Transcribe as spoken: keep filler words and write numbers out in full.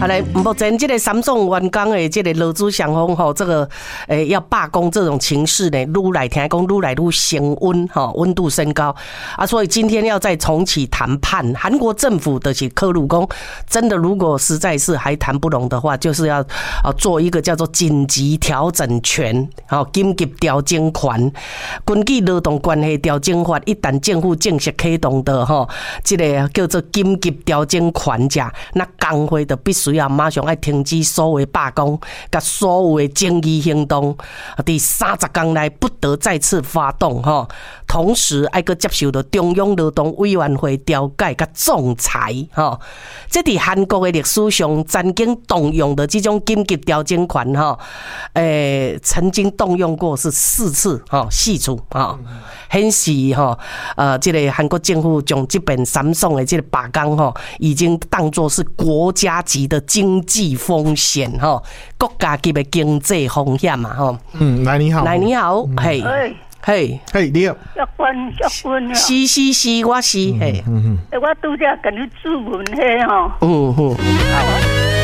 好来，目前这个三送员工的这个劳资双方吼，这个诶要罢工这种情势呢，愈来听讲愈来愈升温哈，温度升高啊，所以今天要再重启谈判。韩国政府的是科鲁公，真的如果实在是还谈不拢的话，就是要啊做一个叫做紧急调整权，好紧急调整权。根据劳动关系调整法，一旦政府正式启动的吼，这个叫做紧急调整权者，那工会的必须要马上要停止所有罢工，甲所有的争议行动，第三十天内不得再次发动吼。同时，还阁接受到中央劳动委员会调解甲仲裁吼。这伫韩国的历史上曾经动用的这种紧急调整权吼，诶、欸，曾经动用过是四次吼，四次吼，显示吼，呃，这个韩国政府将这边三送的这个罢工吼，已经当作是国家级的经济风险吼，国家级的经济风险嘛吼。 嗯，来你好， 来你好，嘿。嘿， 嘿，你好， 约君约君啊！ 是是是，我是嘿， 嗯嗯， 我拄则跟你咨询迄吼， 嗯嗯。